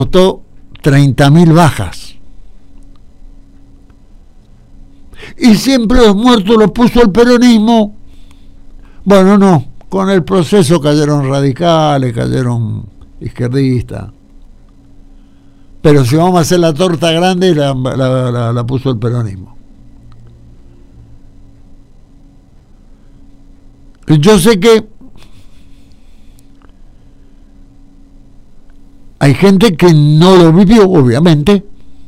costó 30.000 bajas. Y siempre los muertos los puso el peronismo. Bueno, no, con el proceso cayeron radicales, cayeron izquierdistas. Pero si vamos a hacer la torta grande, la puso el peronismo. Yo sé que hay gente que no lo vivió, obviamente.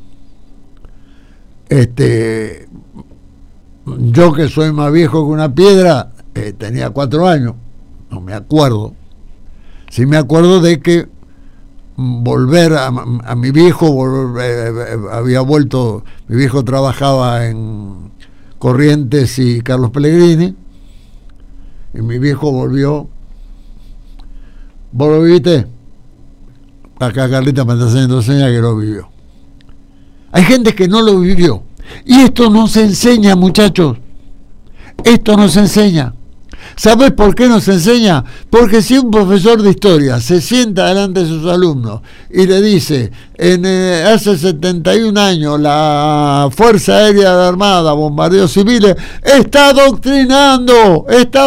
Yo, que soy más viejo que una piedra, tenía 4 años, no me acuerdo. Sí me acuerdo de que volver a mi viejo, había vuelto, mi viejo trabajaba en Corrientes y Carlos Pellegrini, y mi viejo volvió. ¿Vos lo viviste? Acá Carlita me está haciendo señas que lo vivió. Hay gente que no lo vivió. Y esto no se enseña, muchachos. Esto no se enseña. ¿Sabes por qué no se enseña? Porque si un profesor de historia se sienta delante de sus alumnos y le dice, hace 71 años la Fuerza Aérea de la Armada bombardeó civiles, está adoctrinando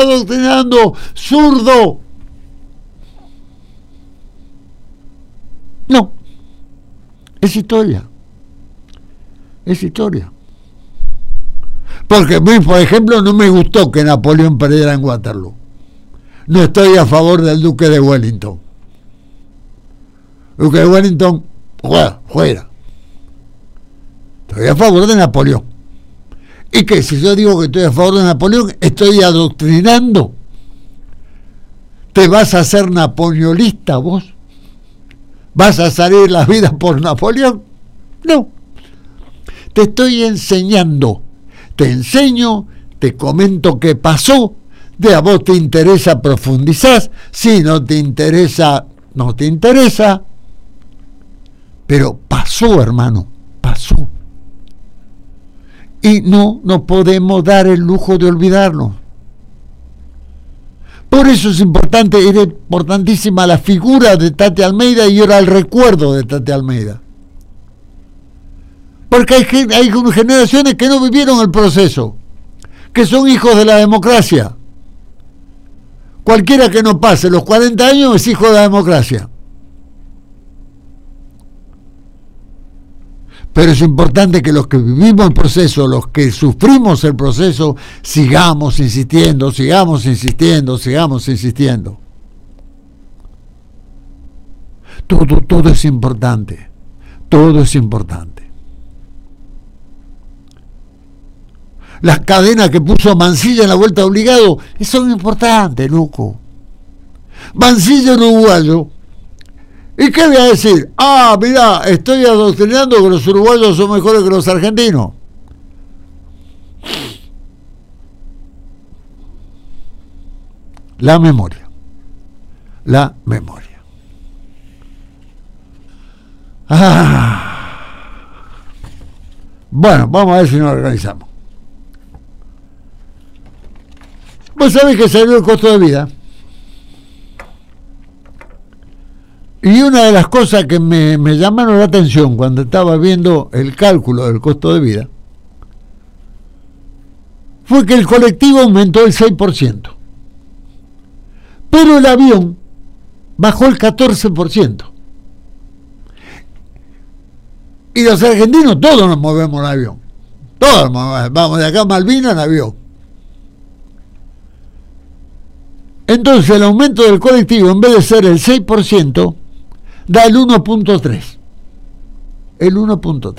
zurdo. No, es historia. Es historia. Porque a mí, por ejemplo, no me gustó que Napoleón perdiera en Waterloo. No estoy a favor del Duque de Wellington. Duque de Wellington, fuera. Estoy a favor de Napoleón. Y que si yo digo que estoy a favor de Napoleón, estoy adoctrinando. ¿Te vas a hacer napoleonista vos? ¿Vas a salir la vida por Napoleón? No. Te estoy enseñando. Te enseño, te comento qué pasó. De a vos te interesa, profundizás. Si no te interesa, no te interesa. Pero pasó, hermano, pasó. Y no nos podemos dar el lujo de olvidarnos. Por eso es importante, era importantísima la figura de Tati Almeida y ahora el recuerdo de Tati Almeida. Porque hay generaciones que no vivieron el proceso, que son hijos de la democracia. Cualquiera que no pase los 40 años es hijo de la democracia. Pero es importante que los que vivimos el proceso, los que sufrimos el proceso, sigamos insistiendo. Todo es importante. Todo es importante. Las cadenas que puso Mansilla en la vuelta obligado son importantes, loco. Mansilla uruguayo. ¿Y qué voy a decir? Mirá, estoy adoctrinando que los uruguayos son mejores que los argentinos. La memoria. Bueno, vamos a ver si nos organizamos. Vos sabés que salió el costo de vida. Y una de las cosas que me llamaron la atención cuando estaba viendo el cálculo del costo de vida fue que el colectivo aumentó el 6%. Pero el avión bajó el 14%. Y los argentinos todos nos movemos en avión. Todos vamos de acá a Malvinas en avión. Entonces el aumento del colectivo, en vez de ser el 6%, da el 1.3. El 1.3.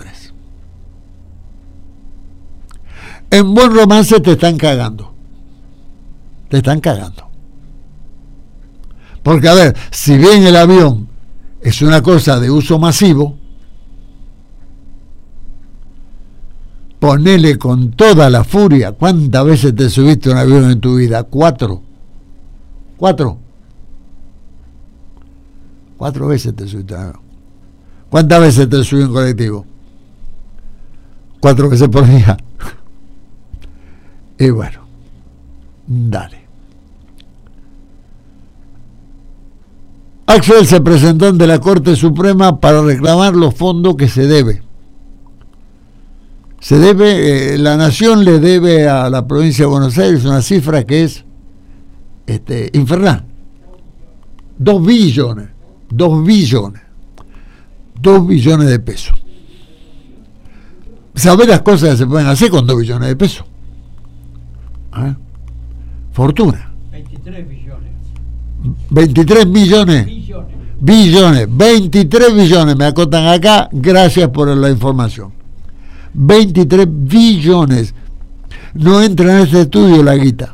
En Buen Romance te están cagando. Porque, a ver, si bien el avión es una cosa de uso masivo, ponele con toda la furia. ¿Cuántas veces te subiste a un avión en tu vida? 4 veces te subiste a un avión. ¿Cuántas veces te subí en colectivo? 4 veces por día. Y bueno, dale. Axel se presentó ante la Corte Suprema para reclamar los fondos que se debe. La nación le debe a la provincia de Buenos Aires una cifra que es infernal. 2 billones de pesos. ¿Sabés las cosas que se pueden hacer con 2 billones de pesos? Fortuna. 23 billones. 23 millones. Billones. 23 billones, me acotan acá, gracias por la información. 23 billones. No entra en este estudio la guita.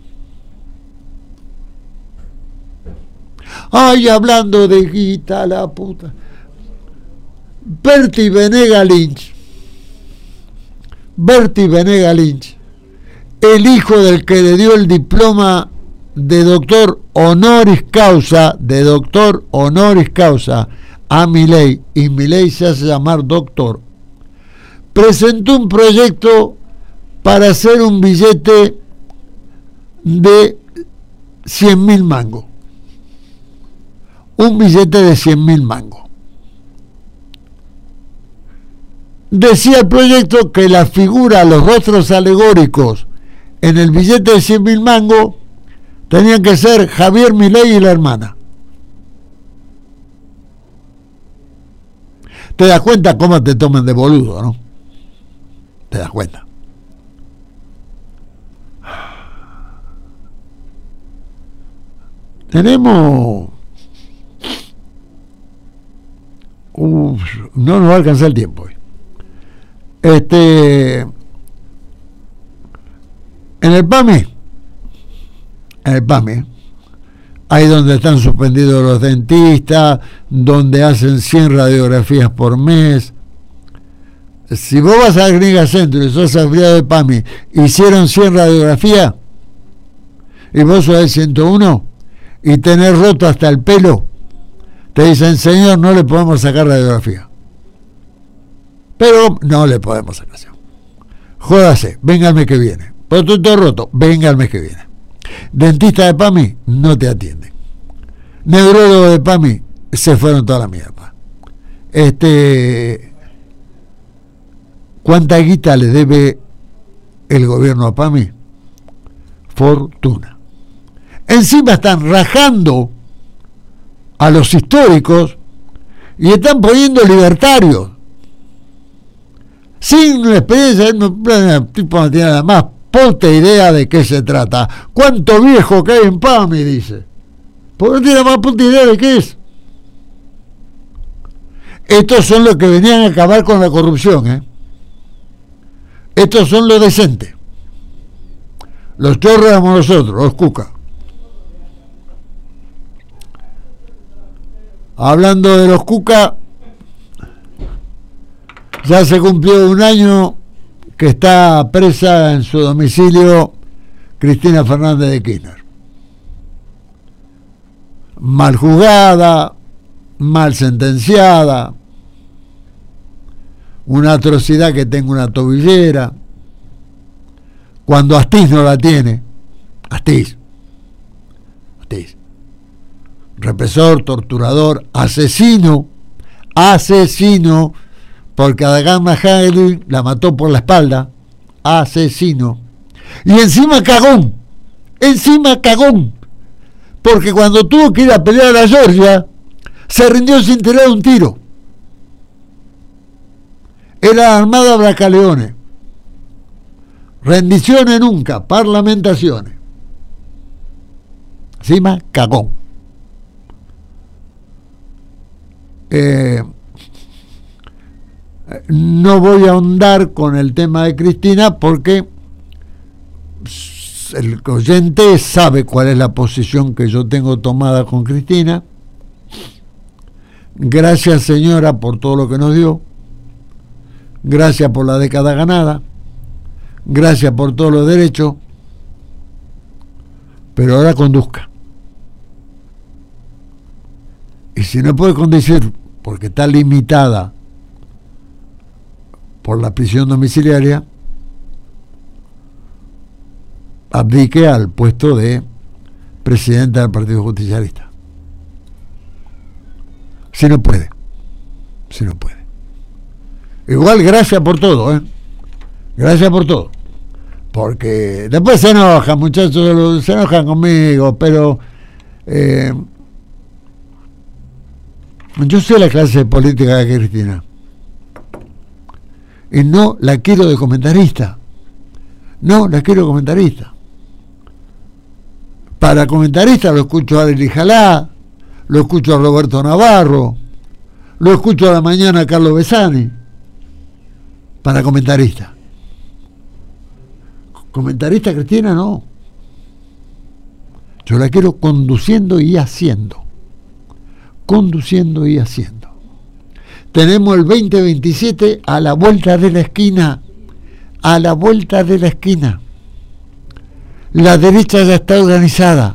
Ay, hablando de guita, la puta. Berti Venega Lynch, el hijo del que le dio el diploma de doctor honoris causa a Milei, y Milei se hace llamar doctor, presentó un proyecto para hacer un billete de 100.000 mangos. Un billete de 100.000 mangos. Decía el proyecto que la figura, los rostros alegóricos en el billete de 100.000 mangos tenían que ser Javier Milei y la hermana. ¿Te das cuenta cómo te toman de boludo, no? ¿Te das cuenta? Tenemos... no nos va a alcanzar el tiempo hoy. En el PAMI, ahí donde están suspendidos los dentistas, donde hacen 100 radiografías por mes. Si vos vas a la clínica centro y sos afiliado de PAMI, hicieron 100 radiografías y vos sos el 101 y tenés roto hasta el pelo, te dicen, señor, no le podemos sacar radiografía. Pero no le podemos sacar. Jódase, venga el mes que viene. Pero tú todo roto, venga el mes que viene. Dentista de PAMI, no te atienden. Neurólogo de PAMI, se fueron toda la mierda. ¿Cuánta guita le debe el gobierno a PAMI? Fortuna. Encima están rajando a los históricos y están poniendo libertarios. Sin experiencia, el tipo no tiene la más puta idea de qué se trata. ¿Cuánto viejo que hay en PAMI? Dice. Porque no tiene la más puta idea de qué es. Estos son los que venían a acabar con la corrupción, Estos son los decentes. Los chorros éramos nosotros, los cucas. Hablando de los cucas, ya se cumplió 1 año que está presa en su domicilio Cristina Fernández de Kirchner. Mal juzgada, mal sentenciada, una atrocidad que tenga una tobillera, cuando Astiz no la tiene. Astiz. Represor, torturador, asesino, porque Adagama Hagel la mató por la espalda, asesino, y encima cagón, porque cuando tuvo que ir a pelear a la Georgia, se rindió sin tirar un tiro. Era la Armada Bracaleone. Rendiciones nunca, parlamentaciones. Encima cagón. No voy a ahondar con el tema de Cristina porque el oyente sabe cuál es la posición que yo tengo tomada con Cristina. Gracias, señora, por todo lo que nos dio. Gracias por la década ganada. Gracias por todos los derechos. Pero ahora conduzca. Y si no puede conducir porque está limitada por la prisión domiciliaria, abdique al puesto de presidenta del Partido Justicialista. Si no puede. Igual gracias por todo, gracias por todo, porque después se enojan, muchachos, se enojan conmigo, pero yo sé la clase política de Cristina y no la quiero de comentarista, para comentarista lo escucho a Adri Jalá, lo escucho a Roberto Navarro, lo escucho a la mañana a Carlos Besani. Para comentarista Cristina no, yo la quiero conduciendo y haciendo. Tenemos el 2027 a la vuelta de la esquina, la derecha ya está organizada,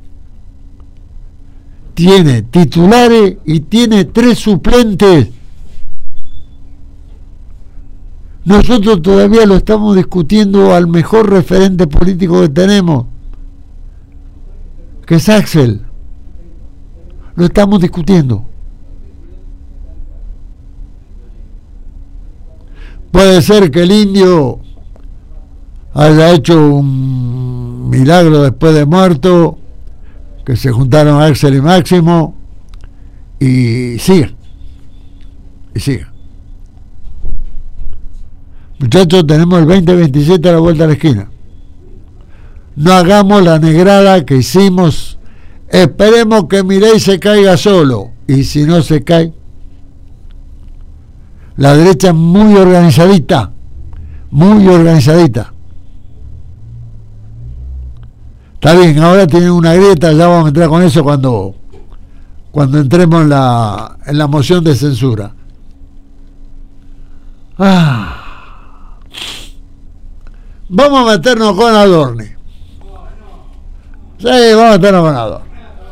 tiene titulares y tiene 3 suplentes. Nosotros todavía lo estamos discutiendo al mejor referente político que tenemos, que es Axel. Lo estamos discutiendo. Puede ser que el indio haya hecho un milagro después de muerto, que se juntaron Axel y Máximo y sigan. Muchachos, tenemos el 2027 a la vuelta de la esquina. No hagamos la negrada que hicimos. Esperemos que Milei se caiga solo. Y si no se cae, la derecha es muy organizadita. Está bien, ahora tienen una grieta, ya vamos a entrar con eso cuando entremos en la moción de censura. Vamos a meternos con Adorni. Sí, vamos a meternos con Adorni.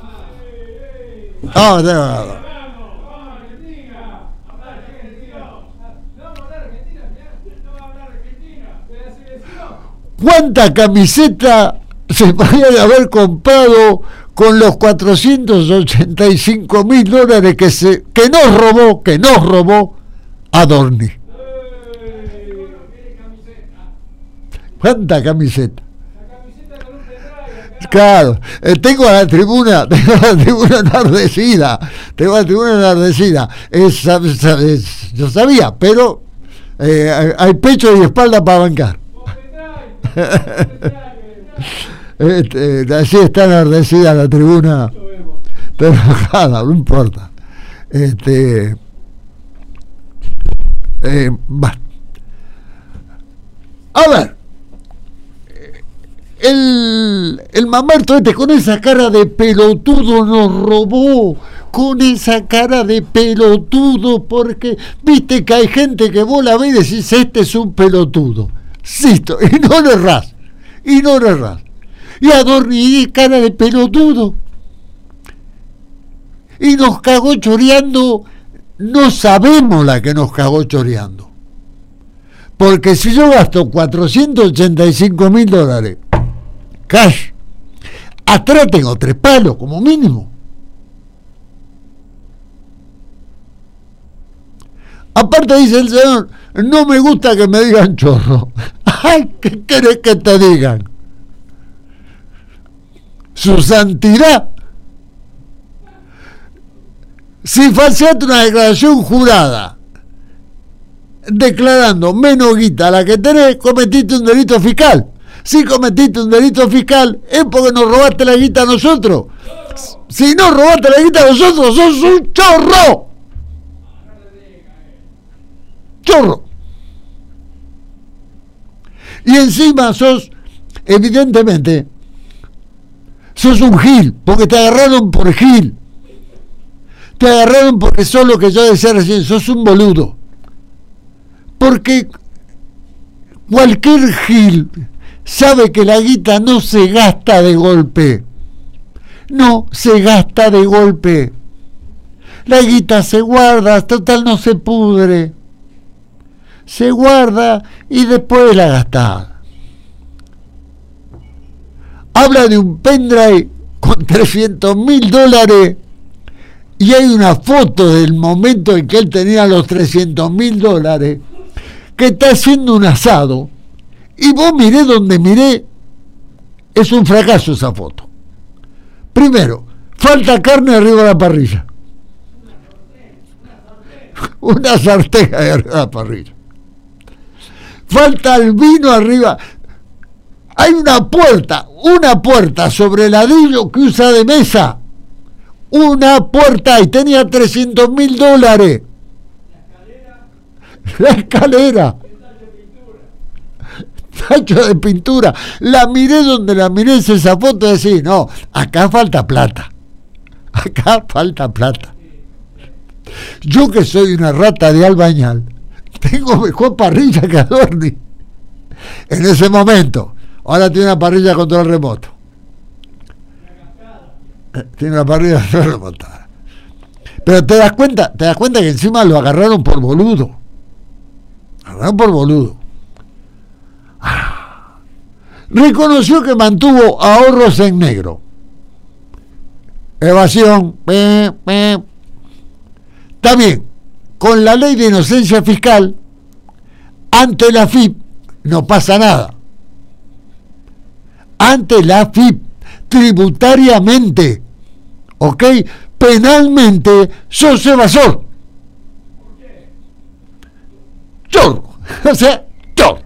¿Cuánta camiseta se podrían haber comprado con los $485.000 que nos robó Adorni? ¿Cuánta camiseta? Claro, tengo a la tribuna enardecida. Yo sabía, pero hay pecho y espalda para bancar. Así está enardecida la tribuna, pero nada, no importa. A ver, el mamerto con esa cara de pelotudo nos robó, porque viste que hay gente que vos la ves y decís, este es un pelotudo, Sisto, y no le errás. Y Adorni, cara de pelotudo, y nos cagó choreando. No sabemos la que nos cagó choreando, porque si yo gasto $485.000 cash, atrás tengo 3 palos como mínimo. Aparte dice el señor, no me gusta que me digan chorro. Ay, ¿qué querés que te digan? Su santidad. Si falseaste una declaración jurada declarando menos guita a la que tenés, cometiste un delito fiscal. Si cometiste un delito fiscal es porque nos robaste la guita a nosotros. Si no robaste la guita a nosotros, sos un chorro. Y encima evidentemente sos un gil, porque te agarraron por gil. Te agarraron porque sos lo que yo decía recién, sos un boludo. Porque cualquier gil sabe que la guita no se gasta de golpe. La guita se guarda, total no se pudre. Se guarda y después la gastás. Habla de un pendrive con $300.000 y hay una foto del momento en que él tenía los $300.000, que está haciendo un asado, y vos miré donde miré, es un fracaso esa foto. Primero, falta carne arriba de la parrilla. Una sartén arriba de la parrilla. Falta el vino arriba. Hay una puerta sobre ladrillo que usa de mesa. Una puerta, y tenía $300.000. La escalera. Tacho de pintura. La miré donde la miré, esa foto, y decía, no, acá falta plata. Acá falta plata. Yo, que soy una rata de albañal, tengo mejor parrilla que Adorni en ese momento. Ahora tiene una parrilla a control remoto. Tiene una parrilla a control remoto. Pero te das cuenta que encima lo agarraron por boludo. Reconoció que mantuvo ahorros en negro. Evasión. También, con la ley de inocencia fiscal, ante la FIP no pasa nada. Ante la FIP, tributariamente, ¿ok? Penalmente, sos evasor. Chorro. O sea, chorro.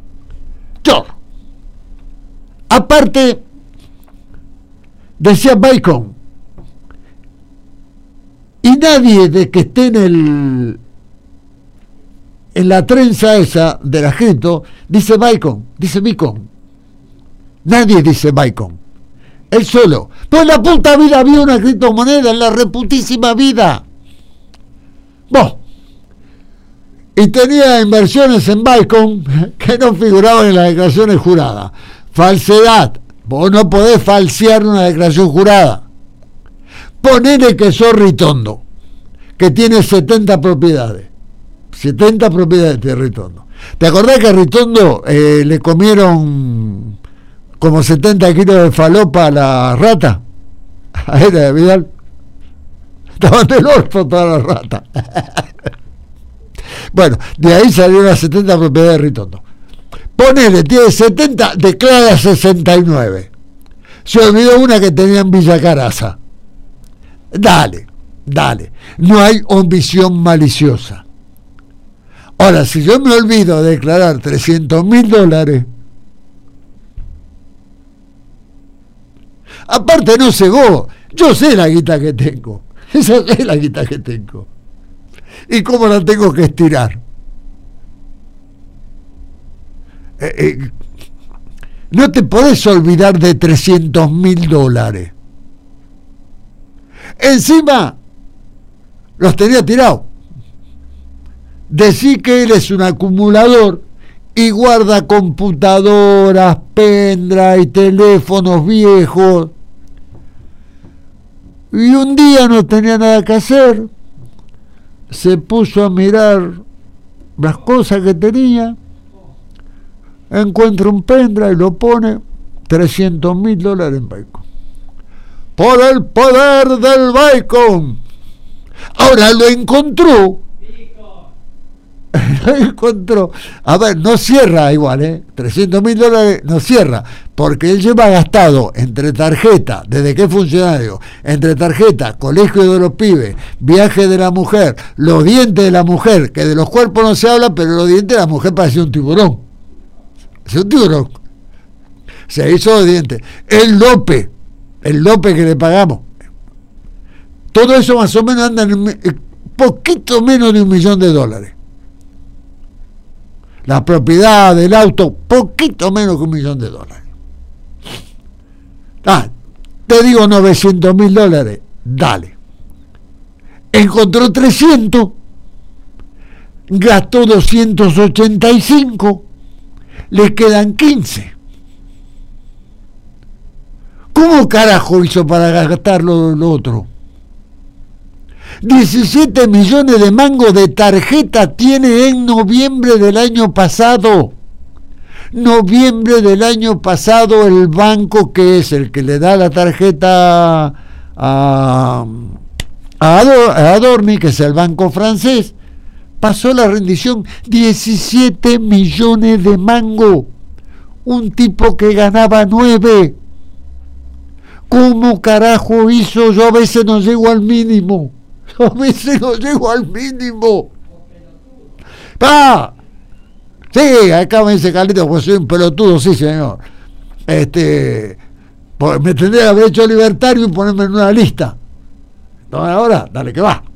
Aparte, decía Bacon, y nadie de que esté en la trenza esa de la cripto dice Bacon. Nadie dice Bacon. Él solo. Pues en la puta vida había una criptomoneda, en la reputísima vida. Vos. Y tenía inversiones en Bacon que no figuraban en las declaraciones juradas. Falsedad. Vos no podés falsear una declaración jurada. Ponele que sos Ritondo, que tiene 70 propiedades. 70 propiedades de Ritondo. ¿Te acordás que a Ritondo le comieron como 70 kilos de falopa a la rata? A ella de Vidal. Estaban del orto todas las ratas. Bueno, de ahí salieron las 70 propiedades de Ritondo. Ponele, tiene 70, declara 69. Se olvidó una que tenía en Villa Caraza. Dale. No hay omisión maliciosa. Ahora, si yo me olvido de declarar $300.000, aparte no sé vos, yo sé la guita que tengo. Esa es la guita que tengo. ¿Y cómo la tengo que estirar? No te podés olvidar de $300.000. Encima los tenía tirados. Decí que él es un acumulador y guarda computadoras, pendrive, teléfonos viejos. Y un día no tenía nada que hacer, se puso a mirar las cosas que tenía, encuentra un pendrive y lo pone, $300.000 en Bacon. Por el poder del Bacon. Ahora lo encontró. A ver, no cierra igual, $300.000 no cierra, porque él lleva gastado entre tarjeta, desde que es funcionario, entre tarjeta, colegio de los pibes, viaje de la mujer, los dientes de la mujer, que de los cuerpos no se habla, pero los dientes de la mujer parecía un tiburón. Se hizo de dientes. El López que le pagamos, todo eso más o menos anda en poquito menos de $1 millón. La propiedad del auto, poquito menos que $1 millón. Te digo $900.000, dale. Encontró 300, gastó 285, le quedan 15. ¿Cómo carajo hizo para gastar lo otro? 17 millones de mangos de tarjeta tiene en noviembre del año pasado. Noviembre del año pasado, el banco que es el que le da la tarjeta a a Adorni, que es el banco francés, pasó la rendición 17 millones de mango. Un tipo que ganaba 9. ¿Cómo carajo hizo? Yo a veces no llego al mínimo. A veces no llego al mínimo. ¡Ah! Sí, acá me dice Carlito, pues soy un pelotudo, sí, señor. Pues me tendría que haber hecho libertario y ponerme en una lista. No, ahora, dale que va.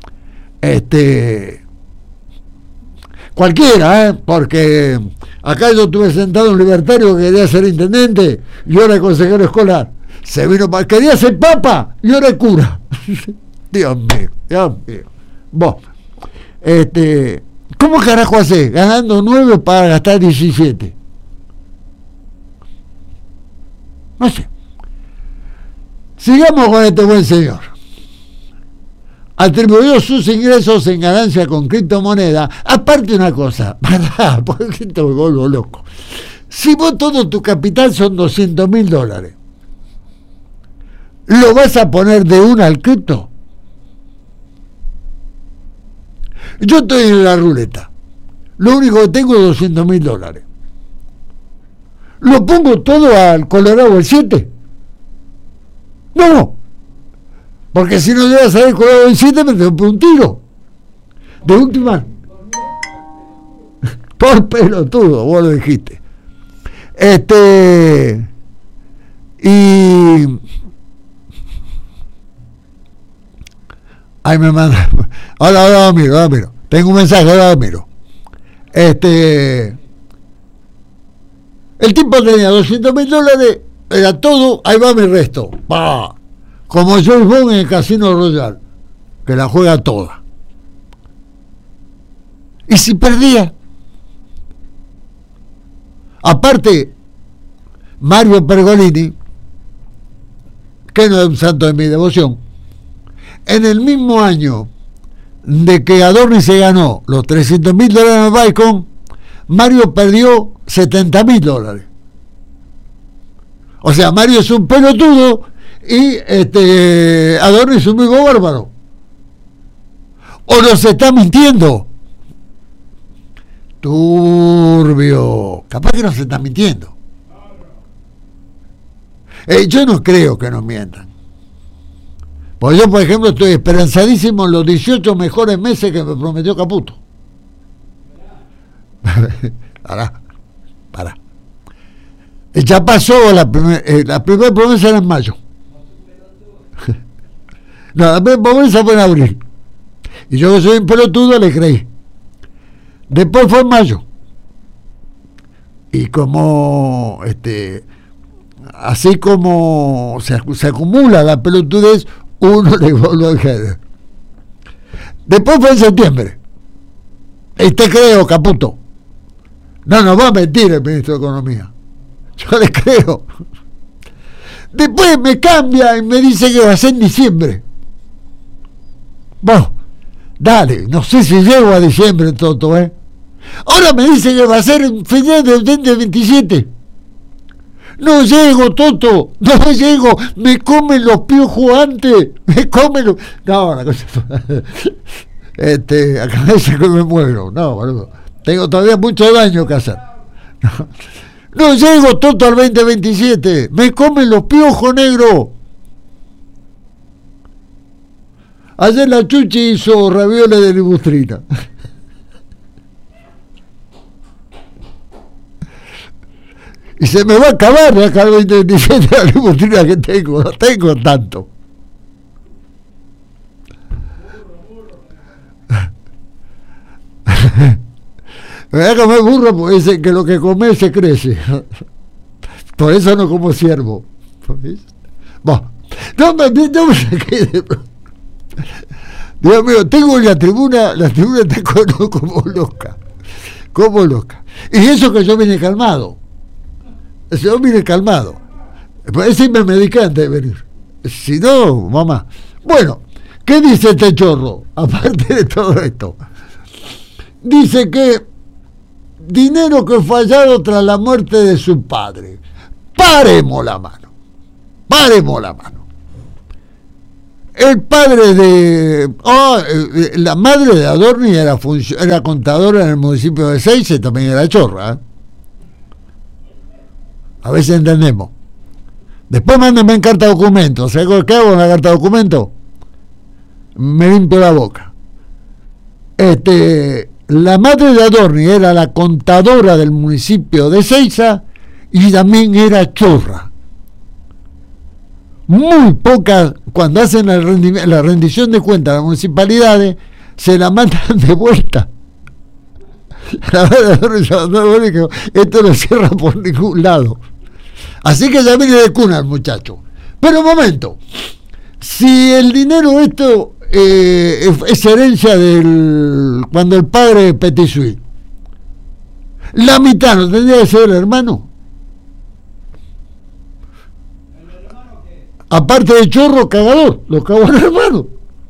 Cualquiera, porque acá yo estuve sentado en un libertario que quería ser intendente y ahora es consejero escolar. Se vino quería ser papa y ahora es cura. Dios mío, Dios mío. Vos, ¿cómo carajo haces? Ganando 9 para gastar 17. No sé. Sigamos con este buen señor. Atribuyó sus ingresos en ganancia con criptomoneda. Aparte una cosa, ¿verdad? Porque te vuelvo loco. Si vos todo tu capital son $200.000, ¿lo vas a poner de una al cripto? Yo estoy en la ruleta. Lo único que tengo es $200.000. ¿Lo pongo todo al Colorado el 7? No. Porque si no llegas a ver Colorado el 7 me tengo por un tiro. De última. Por pelotudo, vos lo dijiste. Y ahí me manda. Ahora miro. Tengo un mensaje, ahora miro. El tipo tenía $200.000, era todo, ahí va mi resto. ¡Bah! Como Joe Bond en el Casino Royal, que la juega toda. Y si perdía. Aparte, Mario Pergolini, que no es un santo de mi devoción, en el mismo año de que Adorni se ganó los $300.000 en Bicon, Mario perdió $70.000. O sea, Mario es un pelotudo y Adorni es un amigo bárbaro. O nos está mintiendo. Turbio. Capaz que nos está mintiendo. Yo no creo que nos mientan. Pues yo, por ejemplo, estoy esperanzadísimo en los 18 mejores meses que me prometió Caputo. Pará. Ya pasó la primera promesa era en mayo. No, la primera promesa fue en abril. Y yo que soy un pelotudo le creí. Después fue en mayo. Y como así como se acumula la pelotudez, uno le vuelve a creer. Después fue en septiembre. Creo, Caputo. No nos va a mentir el ministro de Economía. Yo le creo. Después me cambia y me dice que va a ser en diciembre. Bueno, dale, no sé si llego a diciembre, Toto, Ahora me dice que va a ser en final del 2027. No llego, Toto, no llego. Me comen los piojos antes. No, la cosa. Acá me dice que me muero. No, boludo. Tengo todavía mucho daño que hacer. No llego, Toto, al 2027. Me comen los piojos, negro. Ayer la Chuchi hizo ravioles de libustrina. Y se me va a acabar acá el 2027 la libustrina que tengo. No tengo tanto. Me voy a comer burro porque dice que lo que come se crece. Por eso no como ciervo. Bueno, no me saqué de... Dios mío, tengo la tribuna está como loca. Y eso que yo vine calmado. Por eso me mediqué antes de venir. Si no, mamá. Bueno, ¿qué dice este chorro? Aparte de todo esto. Dice que dinero que fallado tras la muerte de su padre. Paremos la mano. El padre de... la madre de Adorni era contadora en el municipio de Seiza y también era chorra. A ver si entendemos. Después mándenme en carta documento. ¿Sabes qué hago en la carta documento? Me limpio la boca. La madre de Adorni era la contadora del municipio de Seiza y también era chorra. Muy pocas, cuando hacen la rendición de cuentas a las municipalidades, se la mandan de vuelta. Esto no cierra por ningún lado. Así que ya viene de cuna el muchacho. Pero un momento, si el dinero esto es herencia del cuando el padre Petit Suisse, la mitad no tendría que ser el hermano. Aparte de chorro, cagador, lo cagó el hermano.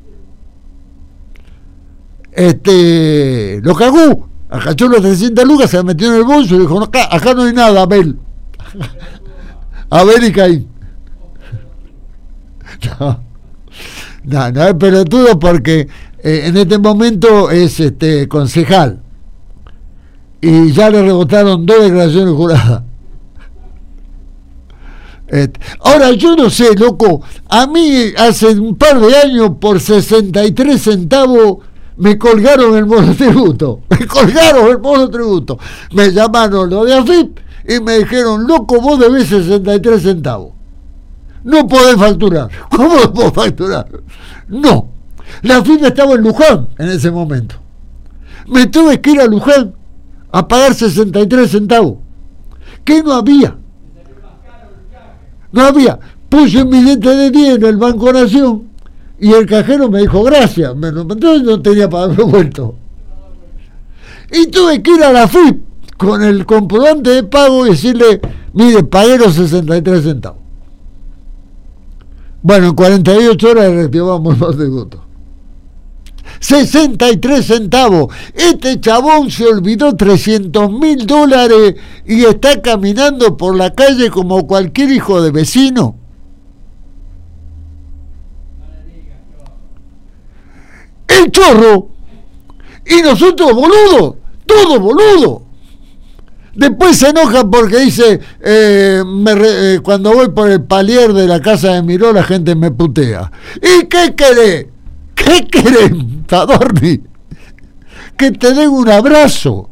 Lo cagó, agachó las 300 lucas, se la metió en el bolso y dijo, no, acá no hay nada, Abel. Abel y Caín. No es pelotudo porque en este momento es concejal. Y ya le rebotaron 2 declaraciones juradas. Ahora yo no sé, loco, a mí hace un par de años por 63 centavos me colgaron el monotributo, me llamaron los de AFIP y me dijeron, loco, vos debés 63 centavos, no podés facturar. ¿Cómo no puedo facturar? No, la AFIP estaba en Luján en ese momento, me tuve que ir a Luján a pagar 63 centavos, que no había. Puse un billete de 10 en el Banco Nación y el cajero me dijo gracias, entonces no tenía para haberlo vuelto. Y tuve que ir a la FIP con el comprobante de pago y decirle, mire, pagué los 63 centavos. Bueno, en 48 horas reactivamos los tributos. 63 centavos. Este chabón se olvidó $300.000 y está caminando por la calle como cualquier hijo de vecino. El chorro. Y nosotros boludos, todos boludos. Después se enojan porque dice, cuando voy por el palier de la casa de Miró la gente me putea. ¿Y qué querés? ¿Qué querés, Adorni? Que te den un abrazo.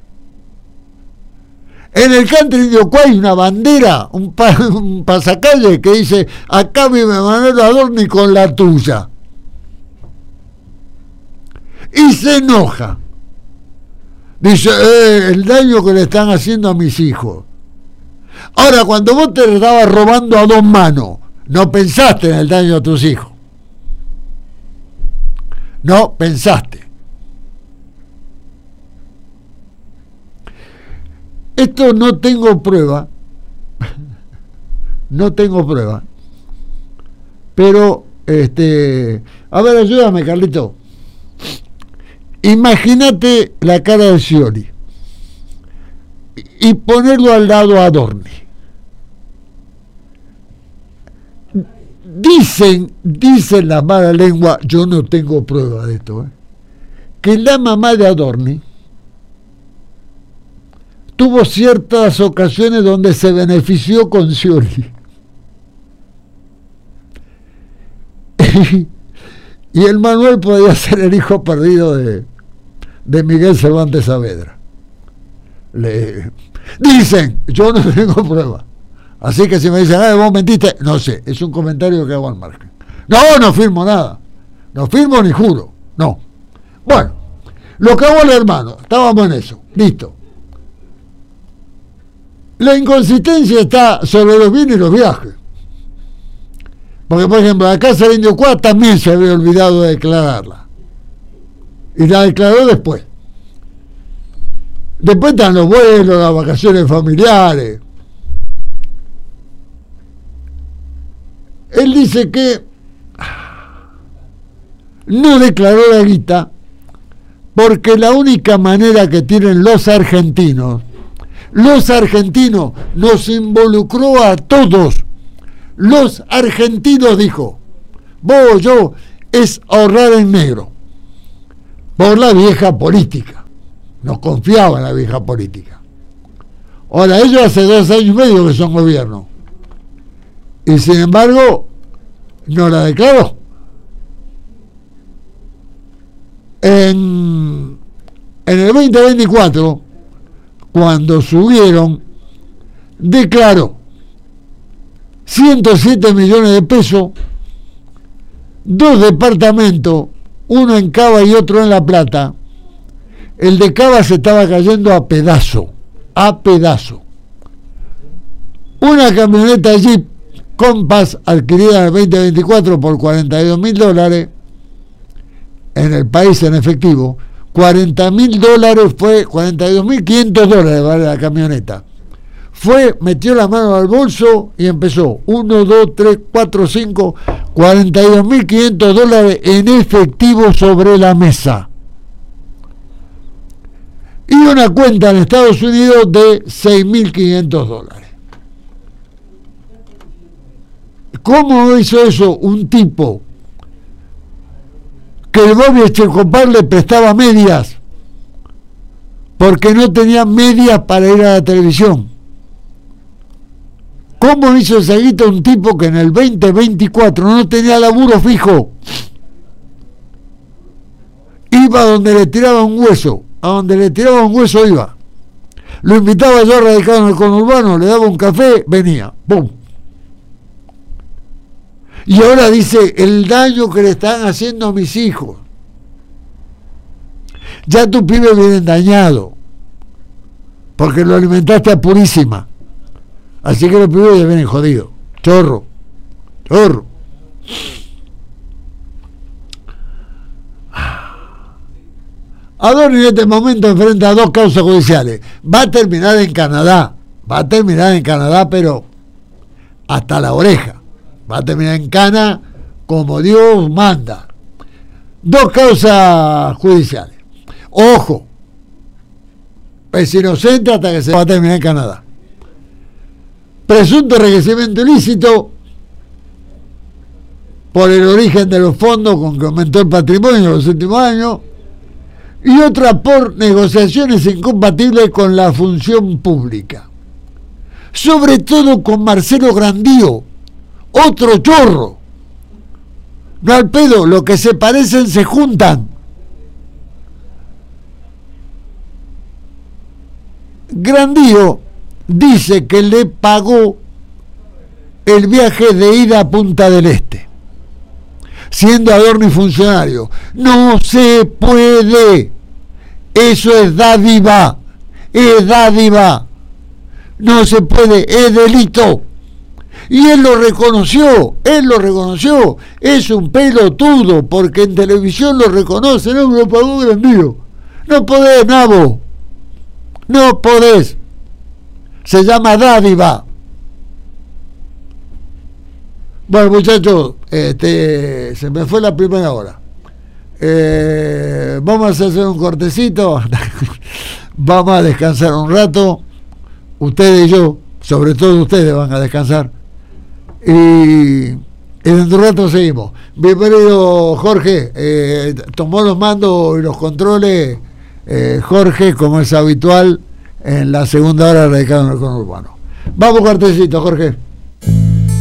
En el country de Ocuá hay una bandera, un pasacalle que dice, acá vive Manuel Adorni con la tuya. Y se enoja. Dice, el daño que le están haciendo a mis hijos. Ahora, cuando vos te estabas robando a 2 manos, no pensaste en el daño a tus hijos. No pensaste. Esto no tengo prueba. No tengo prueba. Pero, a ver, ayúdame, Carlito. Imagínate la cara de Scioli y ponerlo al lado a Adorni. Dicen las malas lenguas, yo no tengo prueba de esto, que la mamá de Adorni tuvo ciertas ocasiones donde se benefició con Scioli. Y el Manuel podía ser el hijo perdido de Miguel Cervantes Saavedra. Dicen, yo no tengo prueba. Así que si me dicen, vos mentiste, no sé, es un comentario que hago al margen. No firmo nada. No firmo ni juro. No. Bueno, lo que hago el hermano, estábamos en eso. Listo. La inconsistencia está sobre los bienes y los viajes. Porque, por ejemplo, la casa de Indio Cuá también se había olvidado de declararla. Y la declaró después. Después están los vuelos, las vacaciones familiares. Él dice que no declaró la guita porque la única manera que tienen los argentinos nos involucró a todos. Los argentinos, dijo, vos, yo, es ahorrar en negro. Por la vieja política. No confiaba en la vieja política. Ahora, ellos hace 2 años y medio que son gobierno. Y sin embargo, no la declaró. En el 2024, cuando subieron, declaró 107 millones de pesos, 2 departamentos, uno en Cava y otro en La Plata. El de Cava se estaba cayendo a pedazo. Una camioneta Jeep Compass adquirida en el 2024 por $42.000 en el país en efectivo. $40.000 fue, $42.500 vale la camioneta. Metió la mano al bolso y empezó. 1, 2, 3, 4, 5, $42.500 en efectivo sobre la mesa. Y una cuenta en Estados Unidos de $6.500. ¿Cómo hizo eso un tipo que el Bobby Echecopar le prestaba medias porque no tenía medias para ir a la televisión? ¿Cómo hizo esa guita un tipo que en el 2024 no tenía laburo fijo? Iba donde le tiraba un hueso, a donde le tiraba un hueso iba. Lo invitaba yo radicado en el conurbano, le daba un café, venía, ¡pum! Y ahora dice, el daño que le están haciendo a mis hijos. Ya tus pibes vienen dañados, porque lo alimentaste a purísima. Así que los pibes ya vienen jodidos. Chorro. Adorni en este momento enfrenta a 2 causas judiciales. Va a terminar en Canadá, pero hasta la oreja. Va a terminar en Cana como Dios manda. 2 causas judiciales. Ojo, es inocente hasta que se va a terminar en Canadá. Presunto enriquecimiento ilícito por el origen de los fondos con que aumentó el patrimonio en los últimos años, y otra por negociaciones incompatibles con la función pública, sobre todo con Marcelo Grandío, otro chorro. No al pedo, lo que se parecen se juntan. Grandío dice que le pagó el viaje de ida a Punta del Este, siendo Adorni funcionario. No se puede. Eso es dádiva. No se puede, es delito. Y él lo reconoció. Es un pelotudo, porque en televisión lo reconoce. No me lo pagó Grandío. No podés, nabo. No podés. Se llama dádiva. Bueno, muchachos, se me fue la primera hora. Vamos a hacer un cortecito. Vamos a descansar un rato. Ustedes y yo, sobre todo ustedes, van a descansar. Y dentro de un rato seguimos. Bienvenido, Jorge. Tomó los mandos y los controles Jorge, como es habitual, en la segunda hora radicado en el conurbano. Vamos, cortecito, Jorge.